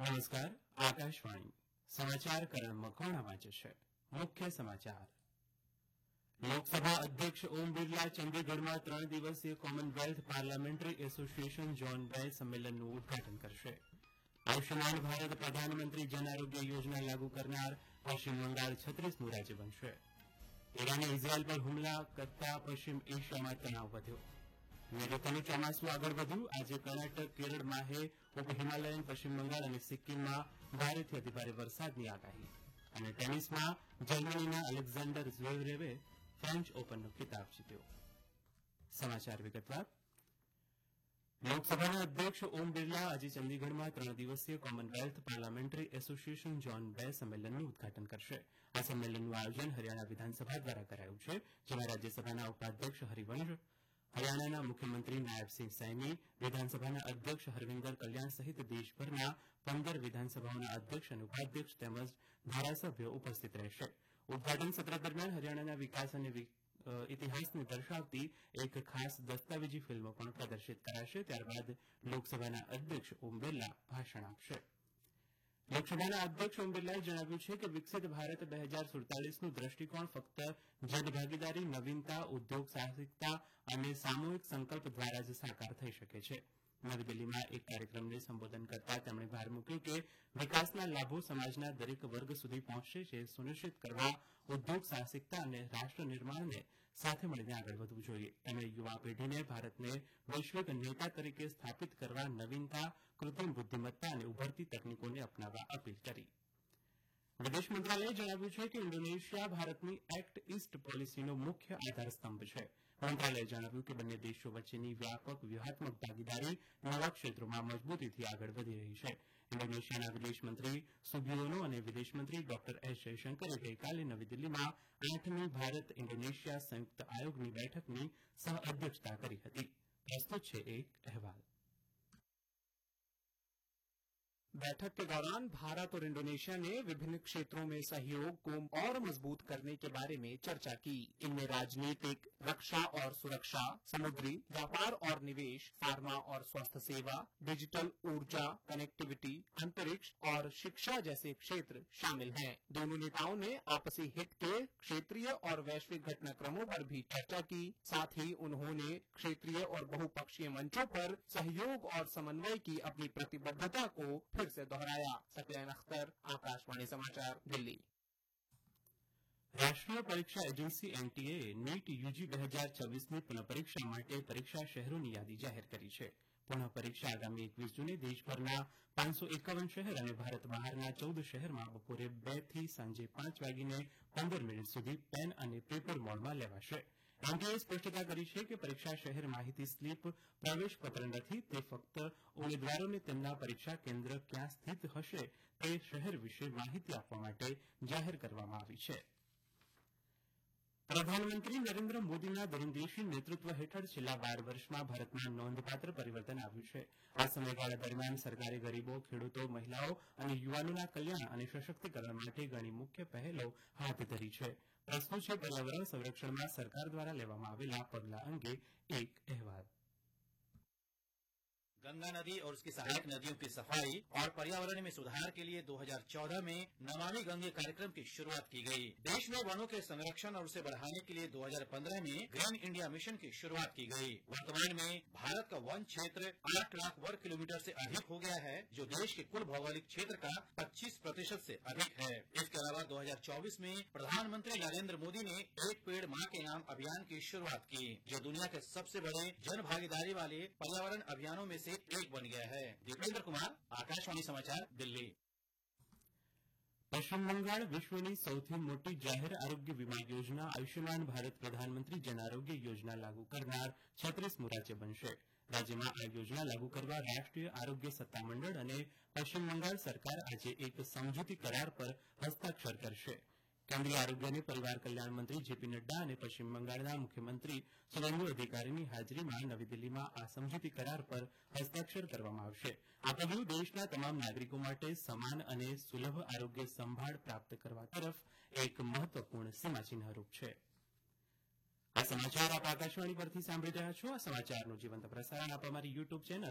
નમસ્કાર. આકાશવાણી સમાચાર કરણ મકવાણા વાંચે છે. મુખ્ય સમાચાર. લોકસભા અધ્યક્ષ ઓમ બિરલા ચંદીગઢમાં 3 દિવસીય કોમનવેલ્થ પાર્લામેન્ટરી એસોસિએશન ઝોન 2 સંમેલનનું ઉદઘાટન કરશે. આયુષ્યમાન ભારત પ્રધાનમંત્રી જન આરોગ્ય યોજના લાગુ કરનાર પશ્ચિમ બંગાળ 36મું રાજ્ય બનશે. ઈરાને ઇઝરાયલ પર હુમલા કરતા પશ્ચિમ એશિયામાં તણાવ વધ્યો. ઋતુનું ચોમાસું આગળ વધ્યું. આજે કર્ણાટક, કેરળ, માહે, ઉપ હિમાલયન, પશ્ચિમ બંગાળ અને સિક્કિમમાં ભારેથી અતિભારે વરસાદની આગાહી. અને ટેનિસમાં જર્મનીના અલેક્ઝાન્ડર ઝ્વેરેવે ફ્રેન્ચ ઓપનનો ખિતાબ જીત્યો. સમાચાર વિગતવાર. લોકસભાના અધ્યક્ષ ઓમ બિરલા આજે ચંદીગઢમાં 3 દિવસીય કોમનવેલ્થ પાર્લામેન્ટરી એસોસિએશન ઝોન 2 સંમેલનનું ઉદઘાટન કરશે. આ સંમેલનનું આયોજન હરિયાણા વિધાનસભા દ્વારા કરાયું છે, જેમાં રાજ્યસભાના ઉપાધ્યક્ષ હરિવંશ, હરિયાણાના મુખ્યમંત્રી નાયબસિંહ સૈની, વિધાનસભાના અધ્યક્ષ હરવિંદર કલ્યાણ સહિત દેશભરના 15 વિધાનસભાઓના અધ્યક્ષ અને ઉપાધ્યક્ષ તેમજ ધારાસભ્યો ઉપસ્થિત રહેશે. ઉદઘાટન સત્ર દરમિયાન હરિયાણાના વિકાસ અને ઇતિહાસને દર્શાવતી એક ખાસ દસ્તાવેજી ફિલ્મ પણ પ્રદર્શિત કરાશે. ત્યારબાદ લોકસભાના અધ્યક્ષ ઓમ બિરલા ભાષણ આપશે. લોકસભાના અધ્યક્ષ ઓમ બિરલાએ જણાવ્યું છે કે વિકસિત ભારત 2047નું દ્રષ્ટિકોણ ફક્ત જનભાગીદારી, નવીનતા, ઉદ્યોગ સાહસિકતા અને સામૂહિક સંકલ્પ દ્વારા જ સાકાર થઈ શકે છે. નવી દિલ્હીમાં એક કાર્યક્રમને સંબોધન કરતા તેમણે ભાર મૂક્યો કે વિકાસના લાભો સમાજના દરેક વર્ગ સુધી પહોંચશે તે સુનિશ્ચિત કરવા ઉદ્યોગ સાહસિકતા અને રાષ્ટ્ર નિર્માણને સાથે મળીને આગળ વધવું જોઈએ. તેમણે યુવા પેઢીને ભારતને વૈશ્વિક નેતા તરીકે સ્થાપિત કરવા નવીનતા, કૃત્રિમ બુદ્ધિમત્તા અને ઉભરતી તકનીકોને અપનાવવા અપીલ કરી. વિદેશ મંત્રાલયે જણાવ્યું છે કે ઇન્ડોનેશિયા ભારતની એક્ટ ઇસ્ટ પોલિસીનો મુખ્ય આધારસ્તંભ છે. મંત્રાલયે જણાવ્યું કે બંને દેશો વચ્ચેની વ્યાપક વ્યૂહાત્મક ભાગીદારી નવા ક્ષેત્રોમાં મજબૂતીથી આગળ વધી રહી છે. ઇન્ડોનેશિયાના વિદેશમંત્રી સુગિયોનો અને વિદેશમંત્રી ડોક્ટર એસ જયશંકરે ગઈકાલે નવી દિલ્હીમાં 8મી ભારત ઇન્ડોનેશિયા સંયુક્ત આયોગની બેઠકની સહ અધ્યક્ષતા કરી હતી. પ્રસ્તુત છે એક અહેવાલ. बैठक के दौरान भारत और इंडोनेशिया ने विभिन्न क्षेत्रों में सहयोग को और मजबूत करने के बारे में चर्चा की. इनमें राजनीतिक, रक्षा और सुरक्षा, समुद्री व्यापार और निवेश, फार्मा और स्वास्थ्य सेवा, डिजिटल ऊर्जा, कनेक्टिविटी, अंतरिक्ष और शिक्षा जैसे क्षेत्र शामिल हैं. दोनों नेताओं ने आपसी हित के क्षेत्रीय और वैश्विक घटनाक्रमों पर भी चर्चा की. साथ ही उन्होंने क्षेत्रीय और बहुपक्षीय मंचों पर सहयोग और समन्वय की अपनी प्रतिबद्धता को फिर से दोहराया. सकलैन अख्तर, आकाशवाणी समाचार, दिल्ली. રાષ્ટ્રીય પરીક્ષા એજન્સી એનટીએ નીટ યુજી 2026ની પુનઃપરીક્ષા માટે પરીક્ષા શહેરોની યાદી જાહેર કરી છે. પુનઃપરીક્ષા આગામી 21 જૂને દેશભરના 551 શહેર અને ભારત બહારના 14 શહેરમાં બપોરે 2 થી સાંજે 5 વાગીને 15 મિનિટ સુધી પેન અને પેપર મોડમાં લેવાશે. એનટીએ સ્પષ્ટતા કરી છે કે પરીક્ષા શહેર માહિતી સ્લીપ પ્રવેશ પત્ર નથી. તે ફક્ત ઉમેદવારોને તેમના પરીક્ષા કેન્દ્ર ક્યાં સ્થિત હશે તે શહેર વિશે માહિતી આપવા માટે જાહેર કરવામાં આવી છે. પ્રધાનમંત્રી નરેન્દ્ર મોદીના દૂરંદેશી નેતૃત્વ હેઠળ છેલ્લા 12 વર્ષમાં ભારતમાં નોંધપાત્ર પરિવર્તન આવ્યું છે. આ સમયગાળા દરમિયાન સરકારે ગરીબો, ખેડૂતો, મહિલાઓ અને યુવાનોના કલ્યાણ અને સશક્તિકરણ માટે ઘણી મુખ્ય પહેલો હાથ ધરી છે. પ્રસ્તુત છે પર્યાવરણ સંરક્ષણમાં સરકાર દ્વારા લેવામાં આવેલા પગલાં અંગે એક અહેવાલ. गंगा नदी और उसकी सहायक नदियों की सफाई और पर्यावरण में सुधार के लिए 2014 में नमामि गंगे कार्यक्रम की शुरुआत की गई. देश में वनों के संरक्षण और उसे बढ़ाने के लिए 2015 में ग्रीन इंडिया मिशन की शुरुआत की गई. वर्तमान में भारत का वन क्षेत्र 8 लाख वर्ग किलोमीटर से अधिक हो गया है, जो देश के कुल भौगोलिक क्षेत्र का 25% से अधिक है. इसके अलावा 2024 में प्रधानमंत्री नरेंद्र मोदी ने एक पेड़ माँ के नाम अभियान की शुरुआत की, जो दुनिया के सबसे बड़े जन भागीदारी वाले पर्यावरण अभियानों में से एक बन गया है. दीपेंद्र कुमार, आकाशवाणी समाचार, दिल्ली. પશ્ચિમ બંગાળ વિશ્વની સૌથી મોટી જાહેર આરોગ્ય વીમા યોજના આયુષ્યમાન ભારત પ્રધાનમંત્રી જન આરોગ્ય યોજના લાગુ કરનાર 36મું રાજ્ય બનશે. રાજ્યમાં આ યોજના લાગુ કરવા રાષ્ટ્રીય આરોગ્ય સત્તામંડળ અને પશ્ચિમ બંગાળ સરકાર આજે એક સમજૂતી કરાર પર હસ્તાક્ષર કરશે. કેન્દ્રીય આરોગ્ય અને પરિવાર કલ્યાણ મંત્રી જેપી નડ્ડા અને પશ્ચિમ બંગાળના મુખ્યમંત્રી સુવેન્દુ અધિકારીની હાજરીમાં નવી દિલ્હીમાં આ સમજૂતી કરાર પર હસ્તાક્ષર કરવામાં આવશે. આ પગલું દેશના તમામ નાગરિકો માટે સમાન અને સુલભ આરોગ્ય સંભાળ પ્રાપ્ત કરવા તરફ એક મહત્વપૂર્ણ સીમાચિહ્નરૂપ છે. આ સમાચાર આપ આકાશવાણી પરથી સાંભળી રહ્યા છો. આ સમાચારનું જીવંત પ્રસારણ આપ અમારી યુટ્યુબ ચેનલ